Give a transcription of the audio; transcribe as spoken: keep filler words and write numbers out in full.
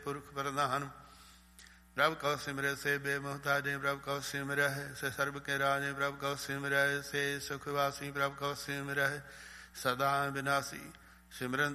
ਪੁਰਖ ਪ੍ਰਧਾਨ। ਪ੍ਰਭ ਕਉ ਸਿਮਰੈ ਸੇ ਬੇਮੁਹਤਾਜੇ, ਪ੍ਰਭ ਕਉ ਸਿਮਰੈ ਸੇ ਸਰਬ ਕੇ ਰਾਜੇ, ਪ੍ਰਭ ਕਉ ਸਿਮਰੈ ਸੇ ਸੁਖ ਵਾਸੀ, ਪ੍ਰਭ ਕਉ ਸਿਮਰੈ ਸਦਾ ਬਿਨਾਸੀ। ਸਿਮਰਨ